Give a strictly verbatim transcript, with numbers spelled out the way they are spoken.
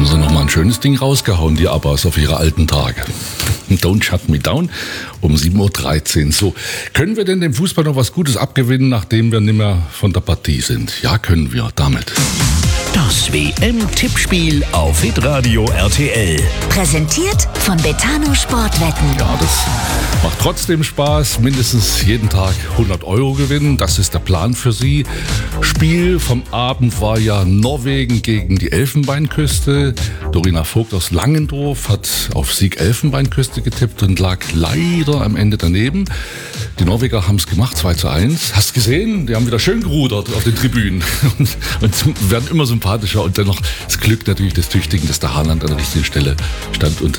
haben sie nochmal ein schönes Ding rausgehauen, die Abbas auf ihre alten Tage. Don't Shut Me Down um sieben Uhr dreizehn. So, können wir denn dem Fußball noch was Gutes abgewinnen, nachdem wir nicht mehr von der Partie sind? Ja, können wir, damit. Das W M-Tippspiel auf Hitradio R T L. Präsentiert von Betano Sportwetten. Ja, das macht trotzdem Spaß. Mindestens jeden Tag hundert Euro gewinnen. Das ist der Plan für Sie. Spiel vom Abend war ja Norwegen gegen die Elfenbeinküste. Dorina Vogt aus Langendorf hat auf Sieg Elfenbeinküste getippt und lag leider am Ende daneben. Die Norweger haben es gemacht, zwei zu eins. Hast gesehen? Die haben wieder schön gerudert auf den Tribünen und, und werden immer sympathischer. Und dennoch das Glück natürlich des Tüchtigen, dass der Haaland an der richtigen Stelle stand und